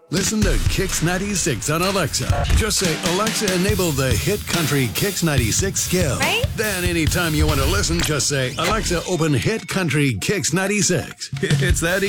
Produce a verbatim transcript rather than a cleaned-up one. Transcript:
Listen to Kix ninety-six on Alexa. Just say, Alexa, enable the hit country Kix ninety-six skill. Right? Then anytime you want to listen, just say, Alexa, open hit country Kix ninety-six. It's that easy.